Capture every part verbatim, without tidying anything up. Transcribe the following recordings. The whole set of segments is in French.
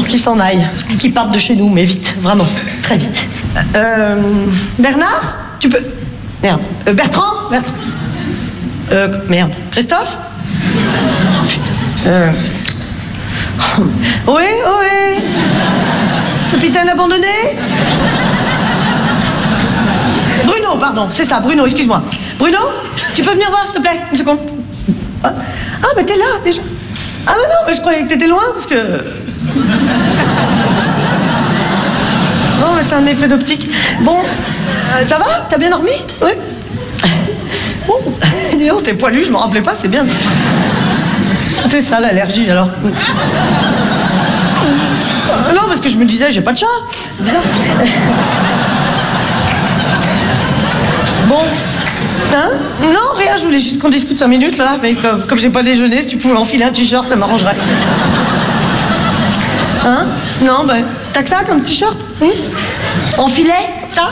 pour qu'ils s'en aillent, qu'ils partent de chez nous, mais vite, vraiment, très vite. Euh, Bernard, tu peux... Merde. Euh, Bertrand Bertrand euh, Merde. Christophe Oh putain. Euh... Oui, oui. Capitaine abandonné Bruno, pardon, c'est ça, Bruno, excuse-moi. Bruno, tu peux venir voir, s'il te plaît, une seconde. Ah, ah mais t'es là, déjà. Ah mais non, mais je croyais que t'étais loin, parce que... Bon, mais c'est un effet d'optique. Bon, euh, ça va? T'as bien dormi? Oui. Bon, dis donc, t'es poilu, je m'en rappelais pas, c'est bien. C'était ça, l'allergie, alors. Euh, non, parce que je me disais, j'ai pas de chat. Bizarre. Bon. Hein? Non, rien, je voulais juste qu'on discute cinq minutes, là, mais comme, comme j'ai pas déjeuné, si tu pouvais enfiler un t-shirt, ça m'arrangerait. Hein? Non, ben, t'as que ça comme t-shirt? Hum? En filet, comme ça?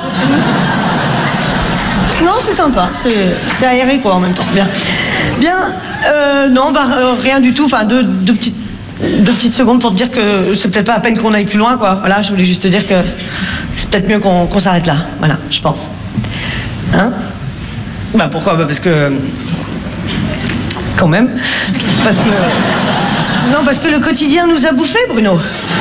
Non, c'est sympa, c'est aéré, quoi, en même temps. Bien. Bien, euh, non, bah, euh, rien du tout, enfin, deux, deux, petites, deux petites secondes pour te dire que c'est peut-être pas à peine qu'on aille plus loin, quoi. Voilà, je voulais juste te dire que c'est peut-être mieux qu'on qu'on s'arrête là, voilà, je pense. Hein? Bah, pourquoi? Bah, parce que... Quand même. Parce que... Non, parce que le quotidien nous a bouffés, Bruno.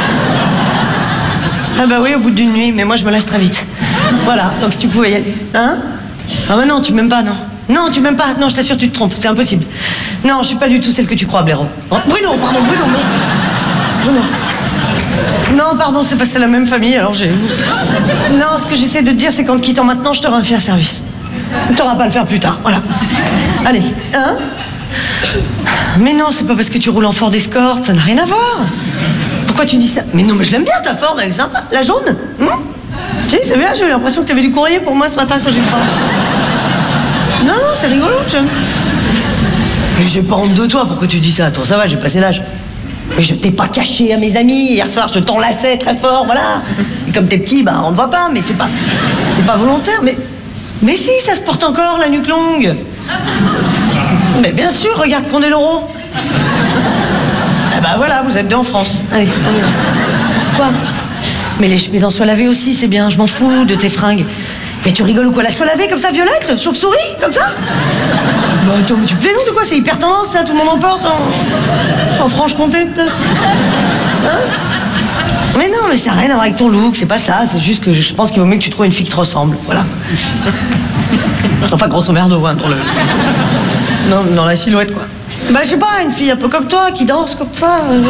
Ah bah oui, au bout d'une nuit, mais moi je me laisse très vite. Voilà, donc si tu pouvais y aller. Hein? Ah bah non, tu m'aimes pas, non. Non, tu m'aimes pas, non, je t'assure, tu te trompes, c'est impossible. Non, je suis pas du tout celle que tu crois, Blaireau. Oh, Bruno, pardon, Bruno, mais... Bruno. Non, pardon, c'est pas c'est la même famille, alors j'ai... Non, ce que j'essaie de te dire, c'est qu'en te quittant maintenant, je t'aurai un fier service. T'auras pas à le faire plus tard, voilà. Allez, hein? Mais non, c'est pas parce que tu roules en Ford Escort, ça n'a rien à voir. Pourquoi tu dis ça? Mais non, mais je l'aime bien, ta Ford, elle est sympa. La jaune, hum? Tu sais, c'est bien, j'ai eu l'impression que t'avais du courrier pour moi ce matin quand j'ai pas. Non, non, c'est rigolo, j'aime. Mais j'ai pas honte de toi, pourquoi tu dis ça? Toi, ça va, j'ai passé l'âge. Mais je t'ai pas caché à mes amis. Hier soir, je t'enlaçais très fort, voilà. Et comme t'es petit, bah, on te voit pas, mais c'est pas... C'est pas volontaire, mais... Mais si, ça se porte encore, la nuque longue. Mais bien sûr, regarde qu'on est l'euro. Ah bah voilà, vous êtes deux en France. Allez, on y va. Quoi? Mais les chemises en soie lavée aussi, c'est bien, je m'en fous de tes fringues. Mais tu rigoles ou quoi? La soie lavée, comme ça, violette? Chauve-souris, comme ça? Bah attends, mais tu plaisantes ou quoi? C'est hyper tendance, ça, tout le monde en porte en... En Franche-Comté, peut-être. Hein? Mais non, mais ça n'a rien à voir avec ton look, c'est pas ça, c'est juste que je pense qu'il vaut mieux que tu trouves une fille qui te ressemble, voilà. Enfin, grosso merdo, hein, dans le... Non, dans la silhouette, quoi. Bah, je sais pas, une fille un peu comme toi, qui danse comme ça. Euh...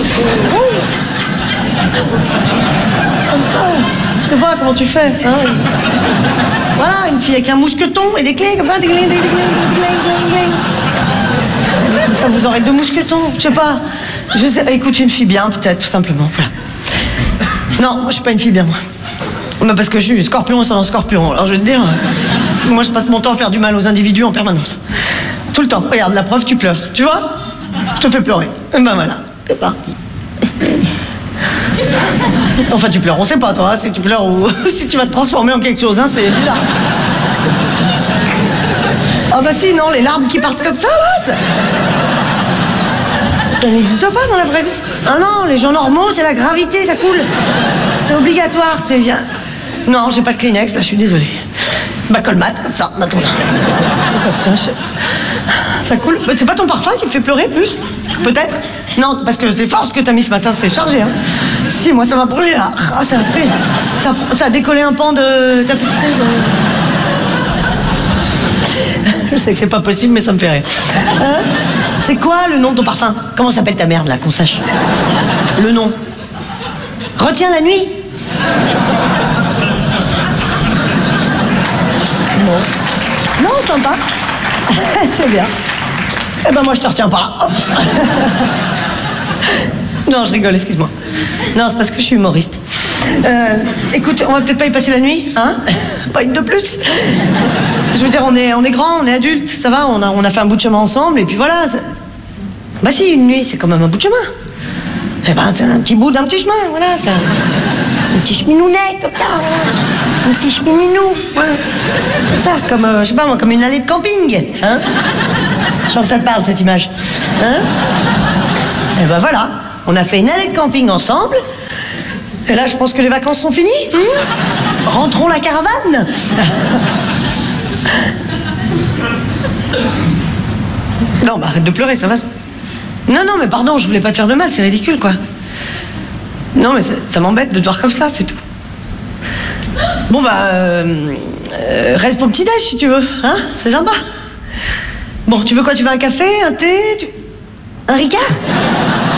Comme ça. Je sais pas comment tu fais, hein. Voilà, une fille avec un mousqueton et des clés, comme ça, des clés, des clés, des clés, des clés. Comme ça, vous aurez deux mousquetons, je sais pas. Je sais, écoute, une fille bien, peut-être, tout simplement, voilà. Non, moi, je suis pas une fille bien, moi. Bah, parce que je suis scorpion sans scorpion. Alors, je vais te dire, euh, moi, je passe mon temps à faire du mal aux individus en permanence. Tout le temps. Regarde, la preuve, tu pleures. Tu vois? Je te fais pleurer. Et ben voilà, c'est parti. Enfin, tu pleures, on sait pas, toi, hein, si tu pleures ou si tu vas te transformer en quelque chose, hein, c'est bizarre. Ah bah si, non, les larmes qui partent comme ça, là, ça, ça n'existe pas dans la vraie vie. Ah non, les gens normaux, c'est la gravité, ça coule. C'est obligatoire, c'est bien. Non, j'ai pas de Kleenex, là, je suis désolée. Bah, colmate, comme ça, maintenant. Comme ça, je... ça coule. C'est pas ton parfum qui te fait pleurer, plus? Peut-être? Non, parce que c'est fort ce que t'as mis ce matin, c'est chargé, hein. Si, moi, ça m'a brûlé, là. Ah, ça, a fait... ça, ça a décollé un pan de tapisserie. De... Je sais que c'est pas possible, mais ça me fait rire. Hein? C'est quoi le nom de ton parfum? Comment s'appelle ta merde, là, qu'on sache? Le nom. Retiens la nuit. Bon. Non, sympa. C'est bien. Eh ben moi je te retiens pas. Hop. Non, je rigole, excuse-moi. Non, c'est parce que je suis humoriste. Euh, écoute, on va peut-être pas y passer la nuit, hein? Pas une de plus. Je veux dire, on est, on est grands, on est adultes, ça va, on a, on a fait un bout de chemin ensemble, et puis voilà. Ça... Bah si, une nuit, c'est quand même un bout de chemin. Eh ben, c'est un petit bout d'un petit chemin, voilà. T'as un petit cheminounet, comme ça, voilà. Un petit chemininou, voilà. Comme ça, comme, euh, je sais pas moi, comme une allée de camping, hein? Je sens que ça te parle, cette image. Hein? Eh ben voilà, on a fait une allée de camping ensemble, Et là, je pense que les vacances sont finies. Hum Rentrons la caravane. Non, bah arrête de pleurer, ça va. Non, non, mais pardon, je voulais pas te faire de mal, c'est ridicule, quoi. Non, mais ça, ça m'embête de te voir comme ça, c'est tout. Bon, bah, euh, euh, reste pour petit déj si tu veux, hein, c'est sympa. Bon, tu veux quoi? Tu veux un café, un thé, tu... un Ricard?